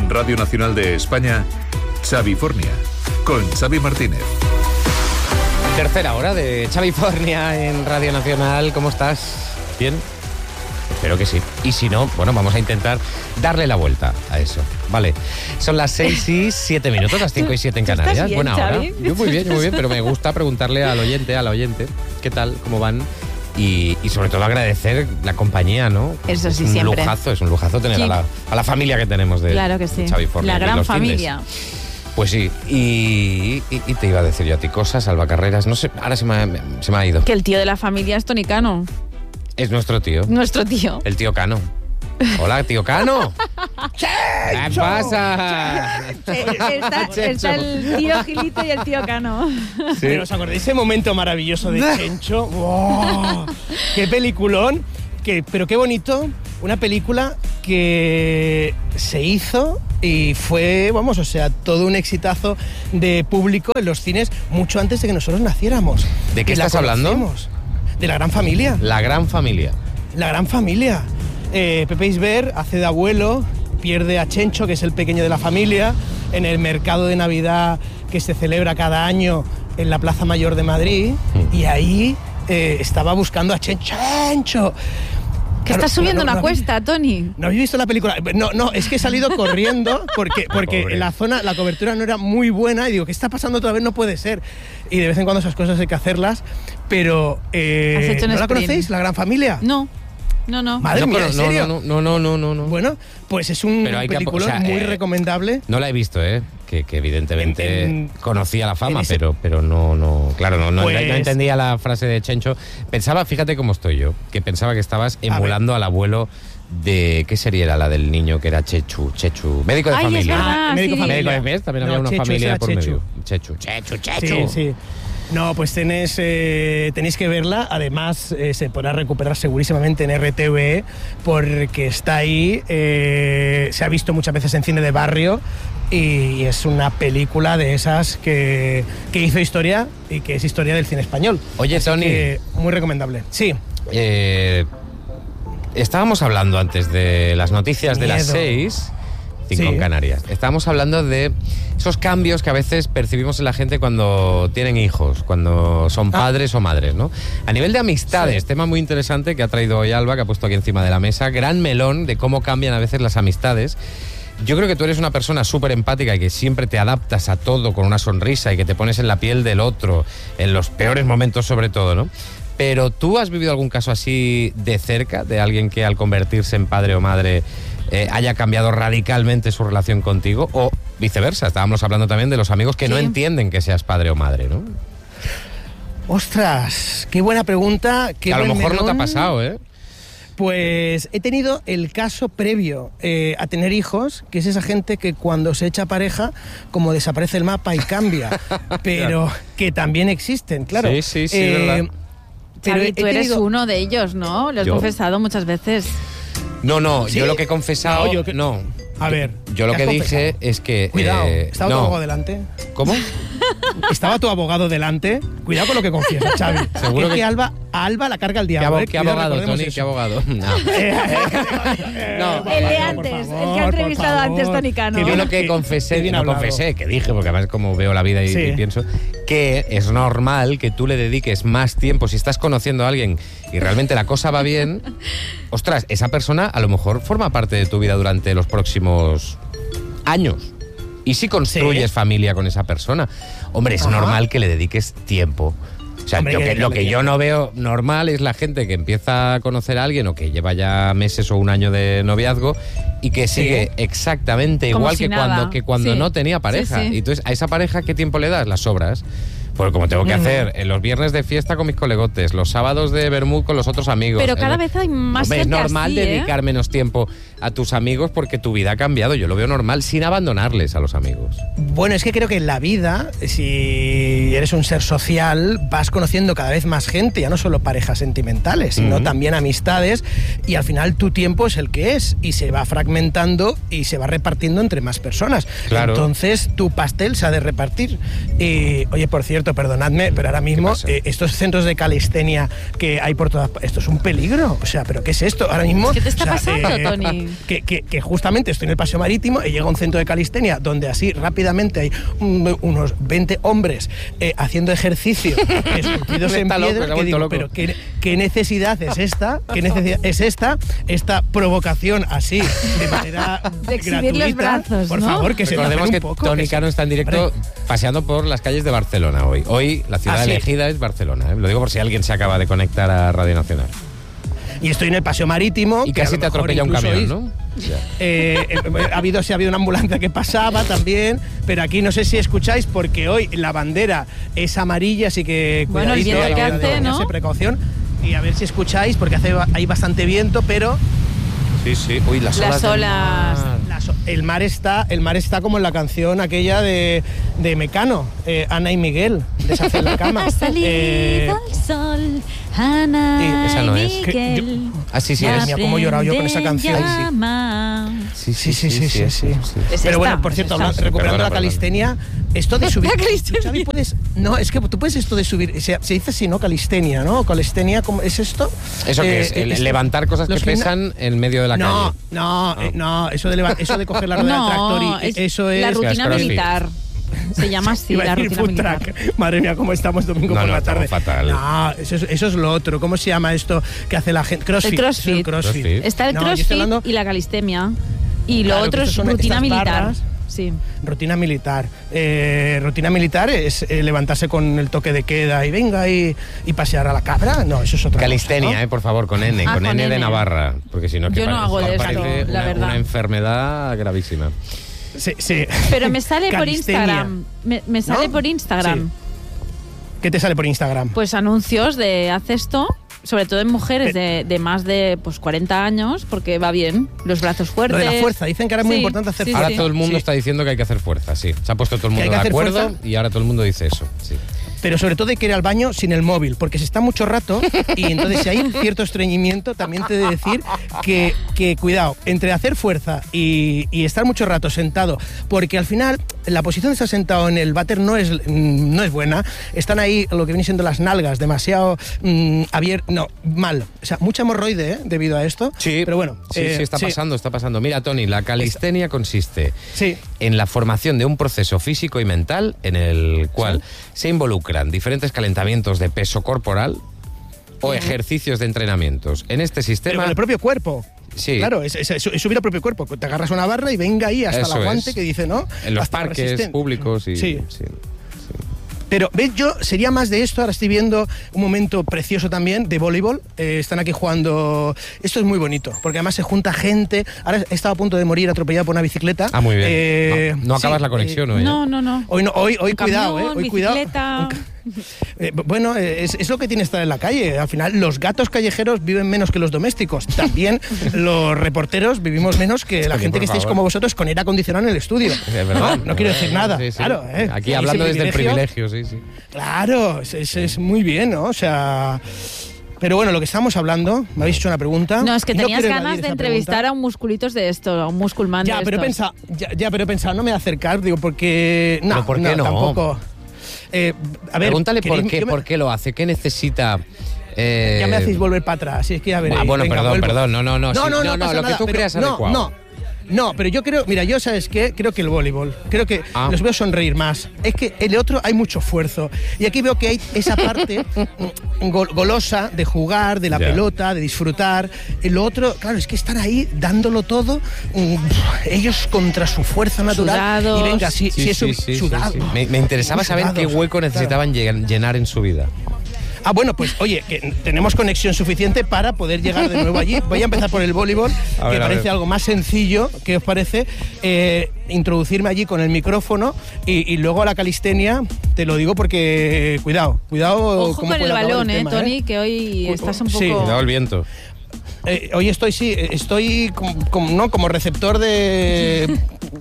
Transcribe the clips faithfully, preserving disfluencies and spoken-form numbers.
En Radio Nacional de España, Xavifornia, con Xavi Martínez. Tercera hora de Xavifornia en Radio Nacional. ¿Cómo estás? ¿Bien? Espero que sí. Y si no, bueno, vamos a intentar darle la vuelta a eso. Vale. Son las seis y siete minutos, las cinco y siete en Canarias. ¿Estás bien, Buena hora. Xavi? Yo muy bien, yo muy bien, pero me gusta preguntarle al oyente, a la oyente, ¿qué tal? ¿Cómo van? Y, y sobre todo agradecer la compañía, ¿no? Eso sí, es un siempre. lujazo, es un lujazo tener Sí. a, la, a la familia que tenemos de, Claro que sí. de Xavifornia. La y gran los fines. familia. Pues sí, y, y, y te iba a decir yo a ti cosas, Alba Carreras, no sé, ahora se me ha, se me ha ido. Que el tío de la familia es Tony Cano, Es nuestro tío, nuestro tío. el tío Cano. Hola, tío Cano. ¿Qué pasa? Está, está el tío Gilito y el tío Cano. Sí. Pero ¿os acordáis ese momento maravilloso de Chencho? ¡Wow! ¡Qué peliculón! Que, pero qué bonito, una película que se hizo y fue, vamos, o sea, todo un exitazo de público en los cines mucho antes de que nosotros naciéramos. ¿De qué Y la estás hablando? conocimos. De La Gran Familia. La gran familia. La Gran Familia. Eh, Pepe Isbert hace de abuelo, pierde a Chencho, que es el pequeño de la familia, en el mercado de Navidad que se celebra cada año en la Plaza Mayor de Madrid, Mm. y ahí eh, estaba buscando a Chencho. ¡Chencho! Que Claro, estás subiendo no, no, una no, cuesta, Tony. ¿No habéis visto la película? No, no, es que he salido corriendo porque, porque Pobre. en la zona la cobertura no era muy buena y digo, ¿qué está pasando otra vez? No puede ser. Y de vez en cuando esas cosas hay que hacerlas, pero eh, Has hecho un ¿no la sprint. conocéis? La Gran Familia. No, no, no. Madre no, mía, pero ¿en no, serio? no, no, no, no, no, no. Bueno, pues es un Pero hay que apo- peliculón o sea, muy eh, recomendable. No la he visto, ¿eh? Que, que evidentemente En- en- conocía la fama, en ese- pero, pero no, no, claro, no, no, Pues- no entendía la frase de Chencho. Pensaba, fíjate cómo estoy yo, que pensaba que estabas emulando al abuelo de, ¿qué sería? Era la del niño que era Chechu, Chechu, médico de Ay, es familia. verdad, Ah, médico sí. familiar. Médico de ¿ves? También No, había una Chechu, ese familia era por Chechu. medio. Chechu, Chechu, Chechu. Sí, sí. No, pues tenés, eh, tenéis que verla. Además, eh, se podrá recuperar segurísimamente en R T V E porque está ahí. eh, se ha visto muchas veces en cine de barrio y es una película de esas que, que hizo historia y que es historia del cine español. Oye, Así Tony. que muy recomendable. Sí. Eh, estábamos hablando antes de las noticias de las Miedo. seis, cinco Sí. en Canarias. Estábamos hablando de esos cambios que a veces percibimos en la gente cuando tienen hijos, cuando son Ah. padres o madres, ¿no? A nivel de amistades, tema muy interesante que ha traído hoy Alba, que ha puesto aquí encima de la mesa, gran melón de cómo cambian a veces las amistades. Yo creo que tú eres una persona súper empática y que siempre te adaptas a todo con una sonrisa y que te pones en la piel del otro, en los peores momentos sobre todo, ¿no? Pero ¿tú has vivido algún caso así de cerca, de alguien que al convertirse en padre o madre eh, haya cambiado radicalmente su relación contigo? O viceversa, estábamos hablando también de los amigos que no Sí. entienden que seas padre o madre, ¿no? Ostras, qué buena pregunta. Qué Que a lo buen mejor no te ha melón. pasado, ¿eh? Pues he tenido el caso previo eh, a tener hijos, que es esa gente que cuando se echa pareja, como desaparece el mapa y cambia, pero que también existen, claro. Sí, sí, sí, verdad. Pero Xavi, he tú eres tenido- uno de ellos, ¿no? Lo has ¿Yo? confesado muchas veces. No, no, Sí. yo lo que he confesado... No, yo que- no. A ver, Yo lo ¿qué que has dije confesado? es que... Cuidado, eh, ¿estaba no. tu abogado delante? ¿Cómo? ¿Estaba tu abogado delante? Cuidado con lo que confiesas, Xavi. Seguro es que, que- Alba, a Alba la carga el ¿Qué, diablo. abo- eh, qué cuidado, abogado, recordemos Tony? eso. ¿Qué abogado? No. No. El de Por antes, el que ha favor, entrevistado por antes favor. Tony Cano. Qué Yo bien- lo que qué- confesé, qué bien no hablado. confesé, que dije, porque además como veo la vida y, Sí. y pienso, que es normal que tú le dediques más tiempo, si estás conociendo a alguien y realmente la cosa va bien, ostras, esa persona a lo mejor forma parte de tu vida durante los próximos años. Y si construyes Sí. familia con esa persona, hombre, es Ajá. normal que le dediques tiempo. O sea, Hombre, yo que que- lo que dedicarle yo tiempo. no veo normal es la gente que empieza a conocer a alguien o que lleva ya meses o un año de noviazgo y que sigue exactamente Como igual si que nada. cuando, que cuando Sí. no tenía pareja. Sí, sí. Y entonces, ¿a esa pareja qué tiempo le das? Las sobras. Porque como tengo que Ujú. hacer en los viernes de fiesta con mis colegotes, los sábados de Bermud con los otros amigos. Pero cada eh, vez hay más Hombre, es gente normal así, ¿eh? dedicar menos tiempo a tus amigos porque tu vida ha cambiado. Yo lo veo normal sin abandonarles a los amigos. Bueno, es que creo que en la vida, si eres un ser social, vas conociendo cada vez más gente, ya no solo parejas sentimentales, sino Ujú. también amistades, y al final tu tiempo es el que es, y se va fragmentando y se va repartiendo entre más personas. Claro. Entonces, tu pastel se ha de repartir. Y, oye, por cierto, perdonadme, pero ahora mismo pasa? eh, estos centros de calistenia que hay por todas partes, esto es un peligro. O sea, ¿pero qué es esto? Ahora mismo... ¿Qué te está o sea, pasando, eh, Tony? que, que, que justamente estoy en el paseo marítimo y llega a un centro de calistenia donde así rápidamente hay un, unos veinte hombres eh, haciendo ejercicio esculpidos en Está piedra, loco, que digo, loco. pero ¿qué, ¿qué necesidad es esta? ¿Qué necesidad es esta? Esta provocación así, de manera De exhibir gratuita. los brazos, Por ¿no? favor, que se Recordemos tapen que un poco. Tony que se- Cano está en directo Hombre, paseando por las calles de Barcelona hoy. Hoy la ciudad Ah, sí. elegida es Barcelona. ¿eh? Lo digo por si alguien se acaba de conectar a Radio Nacional. Y estoy en el paseo marítimo. Y que a casi lo te mejor atropella un incluso camión, oís- ¿no? Ya. Eh, eh, ha habido, sí, ha habido una ambulancia que pasaba también, pero aquí no sé si escucháis porque hoy la bandera es amarilla, así que Bueno, el cuidadito, viento que a la hora de hace, ¿no? bañarse, precaución. Y a ver si escucháis porque hace, hay bastante viento, pero Sí, sí. Uy, las olas. Las del olas. mar. la so- el mar está el mar está como en la canción aquella de, de Mecano, eh, Ana y Miguel, Deshacer la cama. Ha salido Eh, el sol, Ana Sí, esa no y es. Que Miguel. Ah, sí, sí, la es. Mira cómo he llorado yo con esa canción. llama. Sí, Sí, sí, sí, sí, es, sí. es. Es Pero esta, bueno, por es cierto, esta. hablando- recuperando Perdona, la perdona. calistenia, esto de subir. La calistenia. Xavi, puedes, no, es que tú puedes esto de subir. Se, se dice así, ¿no? Calistenia, ¿no? Calistenia, ¿cómo es esto? ¿Eso qué Eh, es? El- esto- levantar cosas que los gimna- pesan en medio de la No, calle. no, eh, no, eso de, leva- eso de coger la rueda del tractor No, y es eso es. la es rutina crossfit. militar. Se llama así, Iba a la decir rutina food militar. truck. Madre mía, cómo estamos domingo No, por no, la tarde. estamos fatal. No, eso es, eso es lo otro. ¿Cómo se llama esto que hace la gente? Crossfit. El crossfit. Eso es el crossfit. Crossfit. Está el No, yo crossfit estoy hablando- y la calistemia. Y lo Claro, que otro es estas son rutina estas militar. barras. Sí. Rutina militar. Eh, rutina militar es eh, levantarse con el toque de queda y venga y, y pasear a la cabra. No, eso es otra Calistenia, cosa, ¿no? eh, por favor, con N, Ah, con, con N de N. Navarra. Porque si no, que Yo no parece- hago de esto, parece la una, verdad. una enfermedad gravísima. Sí, sí. Pero me sale por Calistenia. Instagram. Me, me sale ¿No? por Instagram. Sí. ¿Qué te sale por Instagram? Pues anuncios de haz esto, sobre todo en mujeres de, de más de pues cuarenta años, porque va bien. Los brazos Lo fuertes. de la fuerza. Dicen que ahora es muy Sí, importante hacer sí, fuerza. Ahora todo el mundo Sí. está diciendo que hay que hacer fuerza, sí. Se ha puesto todo el ¿Que hay mundo que de hacer acuerdo fuerza? y ahora todo el mundo dice eso. Sí. Pero sobre todo hay que ir al baño sin el móvil, porque se está mucho rato y entonces si hay cierto estreñimiento, también te he de decir que, que cuidado, entre hacer fuerza y, y estar mucho rato sentado, porque al final la posición de estar sentado en el váter no es, mm, no es buena, están ahí lo que vienen siendo las nalgas demasiado mm, abiertas, no, mal, o sea, mucha hemorroide ¿eh? Debido a esto, Sí, pero bueno. Sí, eh, sí, está pasando, está pasando. Mira, Tony, la calistenia consiste Sí. en la formación de un proceso físico y mental en el cual se involucran diferentes calentamientos de peso corporal o ejercicios de entrenamientos. En este Pero sistema... con el propio cuerpo. Sí. Claro, es, es- es subir al propio cuerpo. Te agarras una barra y venga ahí hasta Eso el aguante es. que dice, ¿no? En los Hasta la parques resistencia. públicos y... Sí. sí. Pero, ¿ves? Yo sería más de esto. Ahora estoy viendo un momento precioso también de voleibol. Eh, están aquí jugando. Esto es muy bonito, porque además se junta gente. Ahora he estado a punto de morir atropellado por una bicicleta. Ah, muy bien. Eh, no, no acabas sí, la conexión, ¿no? No, no, no. Hoy, no, hoy, hoy Un cuidado, camión, ¿eh? Hoy cuidado. bicicleta. Eh, bueno, eh, es, es lo que tiene estar en la calle. Al final, los gatos callejeros viven menos que los domésticos. También los reporteros vivimos menos que la Oye, gente por que estáis favor. como vosotros con aire acondicionado en el estudio. Es verdad. No, no quiero decir nada. Sí, sí. Claro, ¿eh? Aquí Ese hablando desde el privilegio, sí, sí. Claro, es, es- es muy bien, ¿no? O sea. Pero bueno, lo que estábamos hablando, me habéis hecho una pregunta. No, es que y tenías quiero ganas evadir de esa entrevistar pregunta. a un musculitos de esto, a un musculman Ya, de pero he estos. pensado, ya, ya, pero he pensado, no me voy a acercar, digo, porque. No, ¿Pero por qué no? tampoco. Eh, a ver, Pregúntale por queréis- qué, yo me- por qué lo hace, qué necesita... eh, Ya me hacéis volver para atrás, es que ya veréis. Ah, bueno, venga, perdón, vuelvo. perdón, no, no, no, sí, No, no, no, no, no, pasa lo que nada, tú pero creas no, adecuado. No, no, pero yo creo, mira, yo sabes qué, creo que el voleibol, creo que Ah. los veo sonreír más. Es que el otro hay mucho esfuerzo y aquí veo que hay esa parte mm, gol- golosa de jugar, de la Ya. pelota, de disfrutar. El otro, claro, es que están ahí dándolo todo, mm, ellos contra su fuerza natural. Sudados. Y venga, si, Sí, si es sí, un- sí, sí, sudado. sí. Me, me interesaba Muy saber qué sudados, hueco claro. necesitaban llen- llenar en su vida. Ah, bueno, pues oye, que tenemos conexión suficiente para poder llegar de nuevo allí. Voy a empezar por el voleibol, A ver, que a parece ver. algo más sencillo. ¿Qué os parece? Eh, introducirme allí con el micrófono y, y luego a la calistenia, te lo digo porque, cuidado, cuidado. Ojo cómo con el puede acabar balón, eh, tema, Tony, que hoy Uy, estás un sí. poco... Cuidado el viento. Eh, hoy estoy, sí, eh, estoy como, como- ¿no? como receptor de,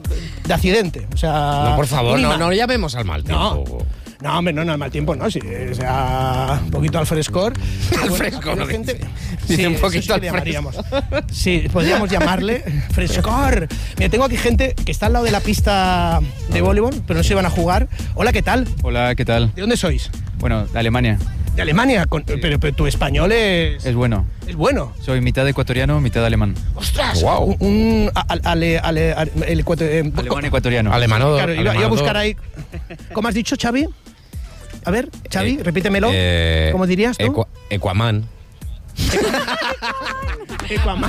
de accidente. O sea, No, por favor, no, mínima. no llamemos al mal No. tiempo. No, hombre, no, no, al mal tiempo no, sí, o sea, un poquito al frescor. Al Bueno, frescor, la dice. gente, Dice sí, un eso poquito sí que al le llamaríamos. Sí, podríamos llamarle frescor. Mira, tengo aquí gente que está al lado de la pista de voleibol, pero no se van a jugar. Hola, ¿qué tal? Hola, ¿qué tal? ¿De dónde sois? Bueno, de Alemania. De Alemania, con, pero, pero tu español es... Es bueno. Es bueno. Soy mitad ecuatoriano, mitad alemán. ¡Ostras! Wow. Un, un ale, ale, ale, ale- el ecuator- eh, Alemán ecuatoriano. Alemanodo. Claro, iba, iba a alemanodo. buscar ahí... ¿Cómo has dicho, Xavi? A ver, Xavi, Eh, repítemelo. eh, ¿Cómo dirías tú? Equa- Equaman. Ecuama-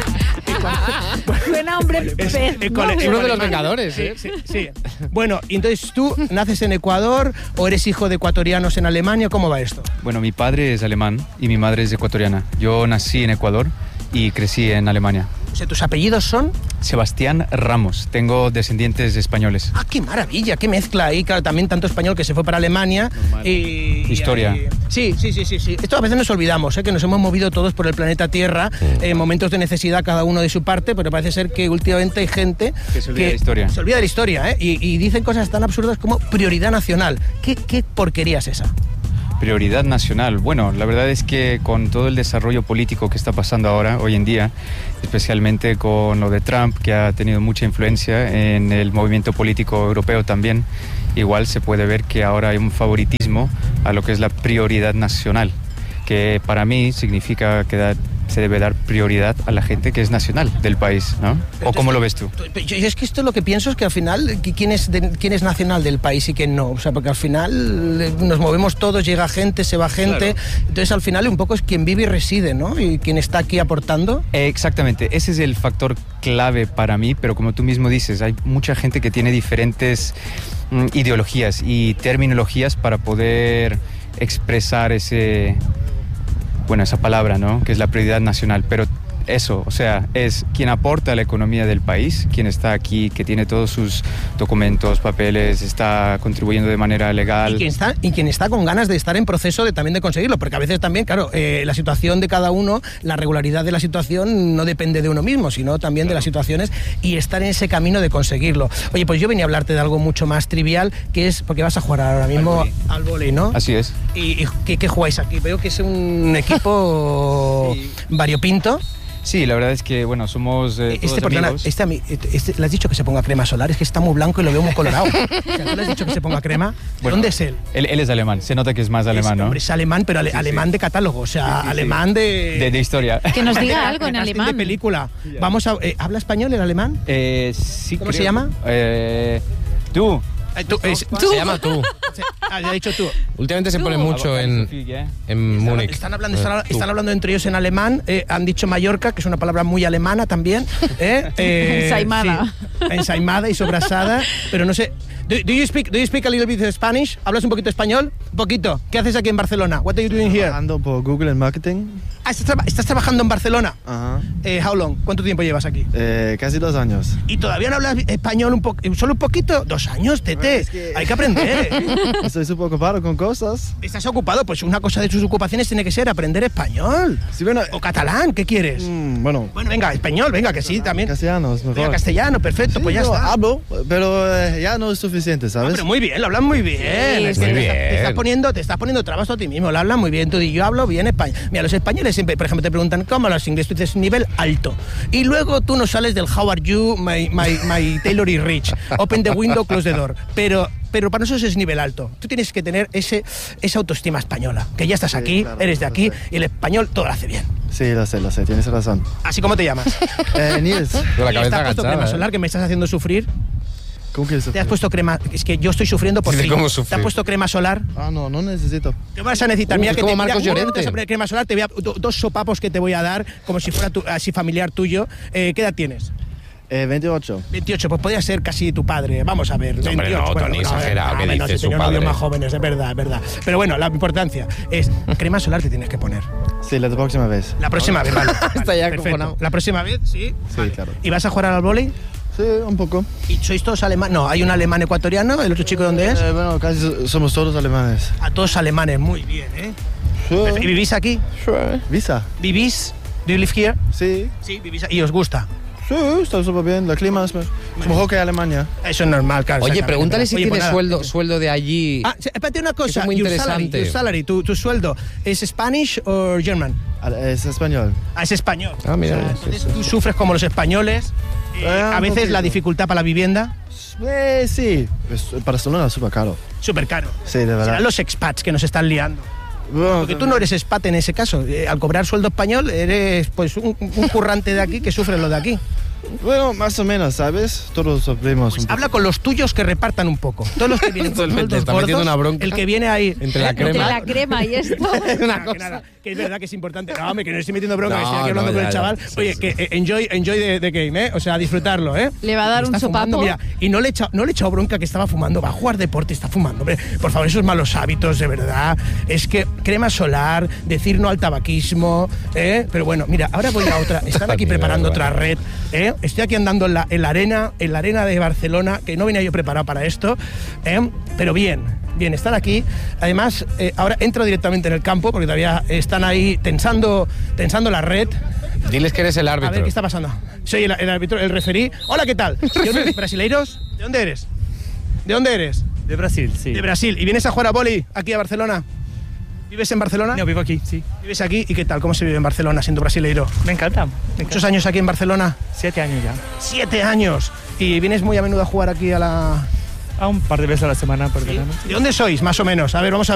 Ecuama- Suena hombre pez. Ecole- ¿no? Es uno de los Alemán. Vengadores, ¿eh? Sí, sí. Bueno, y entonces tú naces en Ecuador o eres hijo de ecuatorianos en Alemania, ¿cómo va esto? Bueno, mi padre es alemán y mi madre es ecuatoriana. Yo nací en Ecuador y crecí en Alemania. O sea, ¿tus apellidos son? Sebastián Ramos. Tengo descendientes españoles. ¡Ah, qué maravilla! ¡Qué mezcla ahí! Claro, también tanto español que se fue para Alemania. Normal. Y, Historia. y- sí, sí, sí, sí, sí. Esto a veces nos olvidamos, ¿eh? Que nos hemos movido todos por el planeta Tierra en momentos de necesidad, cada uno de su parte, pero parece ser que últimamente hay gente Que se olvida de la historia. Se olvida de la historia, ¿eh? Y, y dicen cosas tan absurdas como prioridad nacional. ¿Qué, qué porquería es esa? Prioridad nacional. Bueno, la verdad es que con todo el desarrollo político que está pasando ahora, hoy en día, especialmente con lo de Trump, que ha tenido mucha influencia en el movimiento político europeo también, igual se puede ver que ahora hay un favoritismo a lo que es la prioridad nacional, que para mí significa que da- se debe dar prioridad a la gente que es nacional del país, ¿no? ¿O cómo lo ves tú? Yo es que esto lo que pienso es que al final, ¿quién es, de- quién es nacional del país y quién no? O sea, porque al final eh, nos movemos todos, llega gente, se va gente. Entonces al final un poco es quien vive y reside, ¿no? Y quien está aquí aportando. Exactamente, ese es el factor clave para mí, pero como tú mismo dices, hay mucha gente que tiene diferentes mm, ideologías y terminologías para poder expresar ese, bueno, esa palabra, ¿no? Que es la prioridad nacional, pero eso, o sea, es quien aporta a la economía del país, quien está aquí, que tiene todos sus documentos, papeles, está contribuyendo de manera legal. Y quien, está, y quien está con ganas de estar en proceso de también de conseguirlo, porque a veces también, claro, eh, la situación de cada uno, la regularidad de la situación no depende de uno mismo, sino también de las situaciones y estar en ese camino de conseguirlo. Oye, pues yo venía a hablarte de algo mucho más trivial, que es, porque vas a jugar ahora mismo vóley. al vóley, ¿no? Así es. ¿Y, y qué, qué jugáis aquí? Veo que es un equipo Sí. variopinto. Sí, la verdad es que, bueno, somos eh, Este, todos perdona, amigos. este, a mí- este, le has dicho que se ponga crema solar, es que está muy blanco y lo veo muy colorado. O sea, tú le has dicho que se ponga crema. ¿De Bueno, dónde es él? Él, él es alemán, se nota que es más alemán, Es, ¿no? hombre, es alemán, pero ale- Sí, sí. alemán de catálogo, o sea, Sí, sí, sí. alemán de... De, de historia. Que nos de- diga de- algo en de casting alemán. de película. Vamos a... eh, ¿Habla español el alemán? Eh, sí, ¿Cómo creo. se llama? Eh, tú. Eh, tú, es- Se llama tú. Ah, ya he dicho tú. Últimamente se pone mucho en, en Múnich. Están hablando, están, Eh, tú. están hablando entre ellos en alemán. eh, han dicho Mallorca, que es una palabra muy alemana también. ¿eh? Eh, Ensaimada. sí, ensaimada y sobrasada. Pero no sé. Do, do you speak, do you speak a little bit of Spanish? ¿Hablas un poquito español? Un poquito. ¿Qué haces aquí en Barcelona? What are you doing here? Trabajando por Google en marketing. Ah, ¿estás, traba- estás trabajando en Barcelona? Ajá. Eh, how long? ¿Cuánto tiempo llevas aquí? Eh, casi dos años. ¿Y todavía no hablas español un poco? ¿Solo un poquito? Dos años, tete. Es que- Hay que aprender. ¿eh? Estoy súper ocupado con cosas. ¿Estás ocupado? Pues una cosa de sus ocupaciones tiene que ser aprender español. Sí, bueno, O catalán, ¿qué quieres? mm, bueno, Bueno, venga, español, venga, que sí, también. castellano es Venga, mejor. castellano, perfecto, Sí, pues ya yo está. hablo, pero eh, ya no es suficiente, Ah, ¿sabes? pero muy bien, lo hablan muy bien. Es que muy te, está- bien. te estás poniendo, te estás poniendo trabas a ti mismo, lo hablan muy bien. Tú y yo hablo bien español. Mira, los españoles siempre, por ejemplo, te preguntan cómo hablas inglés, tú dices nivel alto. Y luego tú no sales del how are you, my, my, my Taylor is rich. Open the window, close the door. Pero, pero para nosotros es nivel alto. Tú tienes que tener ese, esa autoestima española. Que ya estás Sí, aquí, claro, eres de lo aquí sé. y el español todo lo hace bien. Sí, lo sé, lo sé, tienes razón. Así como te llamas. Eh, Nils, Con la Y cabeza te has puesto agachada. crema ¿eh? solar que me estás haciendo sufrir. ¿cómo que eso? Te has puesto crema. Es que yo estoy sufriendo por Dice, ti. ¿cómo Te sufrir? has puesto crema solar. Ah, no, no necesito. ¿Qué vas a necesitar? Uh, Mira es que como te, mira, Marcos uh, Llorente. no te vas a poner crema solar, te voy a, do- dos sopapos que te voy a dar, como si fuera tu- así familiar tuyo. Eh, ¿Qué edad tienes? Eh, veintiocho. veintiocho, pues podría ser casi tu padre. Vamos a ver. No, hombre, veintiocho, no, Tony, exagerado, ah, ¿qué bueno, dice si su tengo novios padre? más jóvenes, es verdad, es verdad. Pero bueno, la importancia es crema solar te tienes que poner. Sí, la próxima vez. La próxima vez, vale. vale, Está ya perfecto. acojonado. La próxima vez, sí. Sí, Vale. claro. ¿Y vas a jugar al vóley? Sí, un poco. ¿Y sois todos alemanes? No, hay un alemán ecuatoriano, ¿el otro chico dónde es? Eh, bueno, casi so- somos todos alemanes. A todos alemanes, muy bien, ¿eh? ¿Y Sí. vivís aquí? Visa. ¿Vivís? ¿Do you live here? Sí. Sí, vivís aquí. ¿Y os gusta? Sí, está súper bien. El clima es, es mejor que Alemania. Eso es normal, claro. Oye, exactamente. pregúntale si Oye, tiene pues nada. sueldo, sueldo de allí. Ah, sí, espérate una cosa. Eso es muy your interesante. Salary, your salary, tu, tu sueldo, ¿es Spanish o German? Al- Es español. Ah, es español. Ah, mira, O sea, sí, entonces sí, tú sufres como los españoles. eh, Eh, a un veces la poquito. dificultad para la vivienda, Eh, sí. Es- Barcelona es súper caro. súper caro. Sí, de verdad. Serán los expats que nos están liando. Bueno, Porque tú no eres expat en ese caso. Eh, al cobrar sueldo español eres pues un, un currante de aquí que sufre lo de aquí. Bueno, más o menos, ¿sabes? Todos sufrimos Pues un habla con los tuyos que repartan un poco. Todos los que vienen con Te sueldos está metiendo gordos, una bronca. el que viene ahí... Entre la Eh, crema. Entre la crema y esto. Una Que cosa. nada, que es verdad que es importante. No, hombre, que no estoy metiendo bronca, No, que estoy aquí hablando no, con ya, el chaval. ya. Sí, Oye, sí. que eh, enjoy, enjoy the, the game, ¿eh? O sea, disfrutarlo, ¿eh? Le va a dar Está un fumando, sopapo. mira, y no le he echado, no le he echado bronca que estaba fumando. Va a jugar deporte y está fumando. Hombre, por favor, esos malos hábitos, de verdad. Es que crema solar, decir no al tabaquismo, ¿eh? Pero bueno, mira, ahora voy a otra. Están aquí Ni preparando vergüenza. otra red, ¿eh? Estoy aquí andando en la, en la arena, en la arena de Barcelona, que no venía yo preparado para esto, ¿eh? Pero bien, bien, están aquí. Además, eh, ahora entro directamente en el campo, porque todavía están ahí tensando, tensando la red. Diles que eres el A ver, árbitro. ¿qué está pasando? Soy el, el árbitro, el referí. Hola, ¿qué tal? ¿De dónde- ¿Brasileiros? ¿De dónde eres? ¿De dónde eres? De Brasil, sí. De Brasil. ¿Y vienes a jugar a boli aquí a Barcelona? ¿Vives en Barcelona? No, vivo aquí, sí. ¿Vives aquí? ¿Y qué tal? ¿Cómo se vive en Barcelona siendo brasileiro? Me encanta. Me encanta. ¿Muchos años aquí en Barcelona? Siete años ya. ¡Siete años! ¿Y vienes muy a menudo a jugar aquí a la...? A un par de veces a la semana por ¿Sí? verano. ¿De dónde sois, más o menos? A ver, vamos a